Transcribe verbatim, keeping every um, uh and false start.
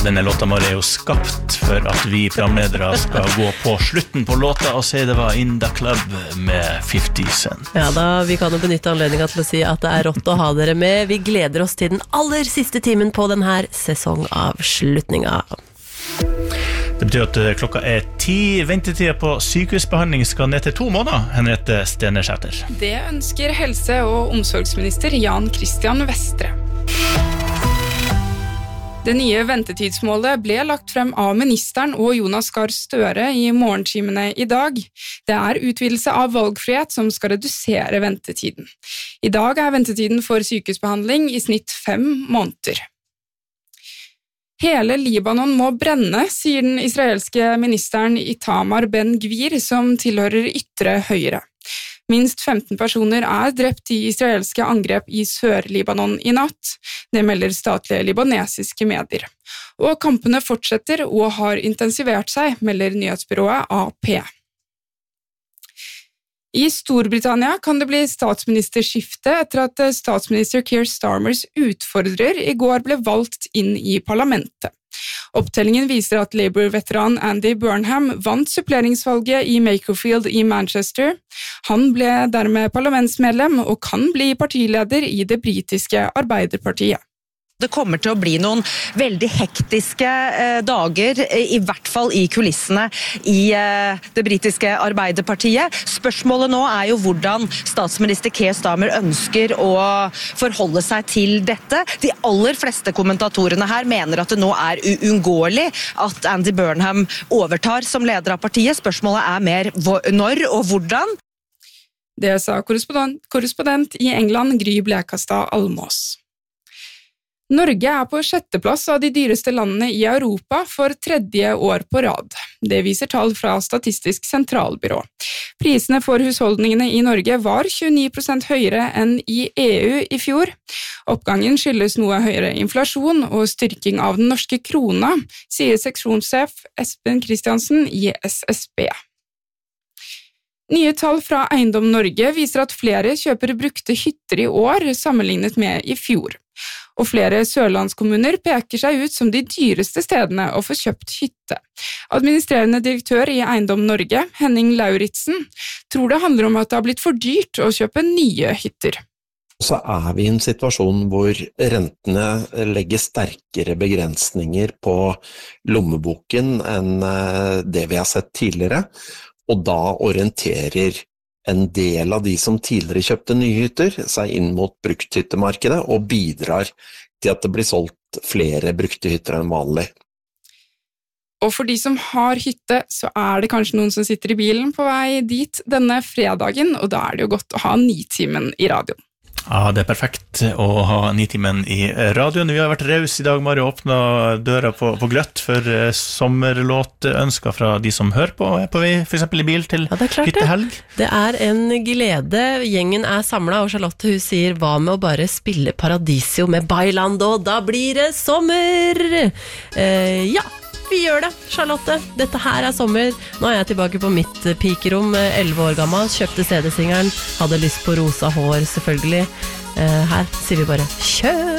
denne låta vår er jo skapt for at vi programledere skal gå på slutten på låta og si det var In The Club med fifty Cent. Ja da, vi kan jo benytte anledningen til å si at det er rått å ha dere med. Vi gleder oss til den aller siste timen på denne sesongavslutninga. Det betyr at klokka er ti. Ventetida på sykehusbehandling skal ned til to måneder, Henriette Stenersæter. Det ønsker helse- og omsorgsminister Jan Christian Vestre. Det nye ventetidsmålet ble lagt frem av ministeren og Jonas Gahr Støre i morgentimene i dag. Det er utvidelse av valgfrihet som skal redusere ventetiden. I dag er ventetiden for sykehusbehandling i snitt fem måneder. Hele Libanon må brenne, sier den israelske ministeren Itamar Ben-Gvir, som tilhører ytre høyre. Minst femten personer er drept i israelske angrep i Sør-Libanon i natt. Det melder statlige libanesiske medier. Og kampene fortsetter og har intensivert seg, melder nyhetsbyrået A P. I Storbritannia kan det bli statsministerskifte etter at statsminister Keir Starmers utfordrer i går ble valgt inn i parlamentet. Opptellingen viser at Labour-veteran Andy Burnham vant suppleringsvalget i Makerfield i Manchester. Han ble dermed parlamentsmedlem og kan bli partileder i det britiske Arbeiderpartiet. Det kommer til å bli noen veldig hektiske eh, dager, i hvert fall i kulissene i eh, det britiske Arbeiderpartiet. Spørsmålet nå er jo hvordan statsminister Keir Starmer ønsker å forholde seg til dette. De aller fleste kommentatorene her mener at det nå er uunngåelig at Andy Burnham overtar som leder av partiet. Spørsmålet er mer når og hvordan. Det sa korrespondent, korrespondent i England Gry Blekastad Almås. Norge er på sjetteplass av de dyreste landene i Europa for tredje år på rad. Det viser tall fra Statistisk sentralbyrå. Prisene for husholdningene i Norge var tjueni prosent høyere enn i E U i fjor. Oppgangen skyldes noe høyere inflasjon og styrking av den norske krona, sier seksjonssjef Espen Kristiansen i S S B. Nye tall fra Eiendom Norge viser at flere kjøper brukte hytter i år sammenlignet med i fjor. Og flere sørlandskommuner peker seg ut som de dyreste stedene å få kjøpt hytte. Administrerende direktør i Eiendom Norge, Henning Lauritsen, tror det handler om at det har blitt for dyrt å kjøpe nye hytter. Så er vi i en situasjon hvor rentene legger sterkere begrensninger på lommeboken enn det vi har sett tidligere, og da orienterer en del av de som tidligere kjøpte nye hytter seg inn mot brukthyttemarkedet og bidrar til at det blir solgt flere brukte hytter enn vanlig. Og for de som har hytte, så er det kanskje noen som sitter i bilen på vei dit denne fredagen, og da er det jo godt å ha Nitimen i radioen. Ja, det er perfekt å ha Nitimen i radioen. Vi har vært raus i dag, Mari, og åpnet døra på, på gløtt for uh, sommerlåtønsker fra de som hører på, er på vei for eksempel i bil til ja, hyttehelg. Det. det er en glede. Gjengen er samlet, og Charlotte hun sier hva med å bare spille Paradisio med Bailando, da blir det sommer! Uh, ja, vi gjør det, Charlotte. Dette her er sommer. Nå er jeg tilbake på mitt pikerom, elleve år gammel, kjøpte C D-singeren, hadde lyst på rosa hår selvfølgelig. Her sier vi bare kjør!